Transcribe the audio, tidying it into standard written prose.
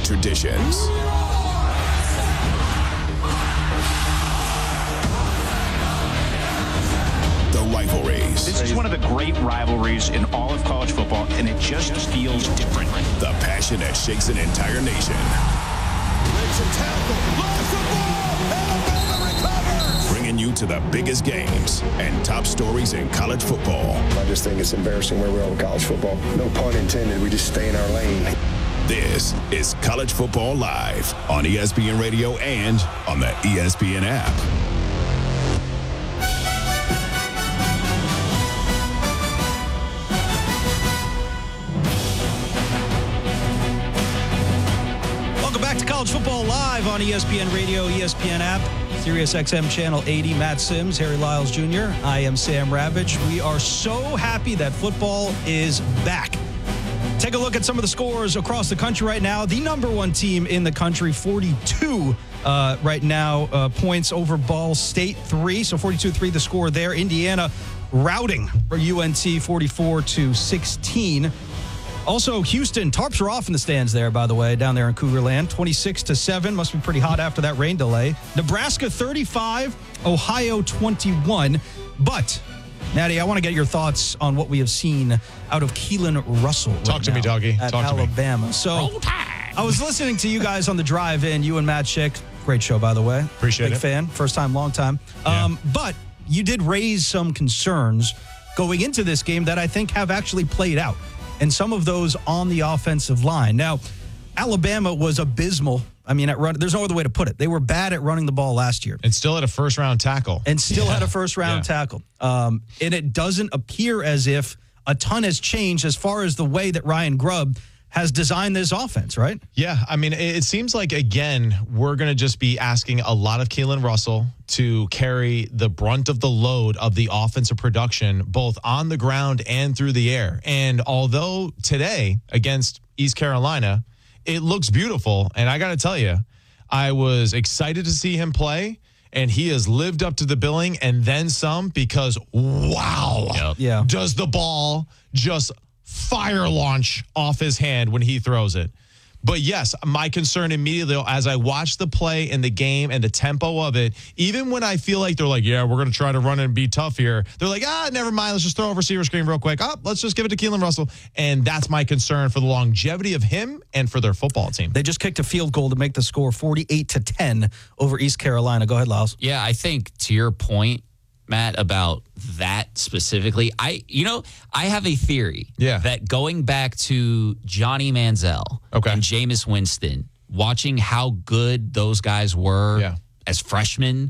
traditions. The rivalries. This is one of the great rivalries in all of college football, and it just feels different. The passion that shakes an entire nation. Bringing you to the biggest games and top stories in college football. I just think it's embarrassing where we are with college football. No pun intended. We just stay in our lane. This is College Football Live on ESPN Radio and on the ESPN app. College Football Live on ESPN Radio, ESPN app, Sirius XM Channel 80. Matt Sims, Harry Lyles Jr. I am Sam Ravitch. We are so happy that football is back. Take a look at some of the scores across the country right now. The number one team in the country, 42 right now, points over Ball State, 3. So 42-3 the score there. Indiana routing for UNT 44-16. Also, Houston, tarps are off in the stands there, by the way, down there in Cougar Land. 26-7. Must be pretty hot after that rain delay. Nebraska 35, Ohio 21. But, Natty, I want to get your thoughts on what we have seen out of Keelan Russell. Talk to me, doggy. At Talk Alabama. to me. So, I was listening to you guys on the drive-in, you and Matt Schick. Great show, by the way. Appreciate it. Big fan. First time, long time. Yeah. But you did raise some concerns going into this game that I think have actually played out. And some of those on the offensive line. Now, Alabama was abysmal. I mean, there's no other way to put it. They were bad at running the ball last year. And still had a first-round tackle. And still had a first-round tackle. And it doesn't appear as if a ton has changed as far as the way that Ryan Grubb has designed this offense, right? Yeah, I mean, it seems like, again, we're going to just be asking a lot of Keelan Russell to carry the brunt of the load of the offensive production, both on the ground and through the air. And although today, against East Carolina, it looks beautiful, and I got to tell you, I was excited to see him play, and he has lived up to the billing and then some because, wow, does the ball just fire launch off his hand when he throws it. But yes, my concern immediately as I watch the play and the game and the tempo of it, even when I feel like they're like, yeah, we're going to try to run and be tough here, they're like, never mind, let's just throw a receiver screen real quick. Let's just give it to Keelan Russell. And that's my concern for the longevity of him and for their football team. They just kicked a field goal to make the score 48-10 over East Carolina. Go ahead, Lyles. Yeah, I think to your point, Matt, about that specifically, I have a theory that going back to Johnny Manziel and Jameis Winston, watching how good those guys were as freshmen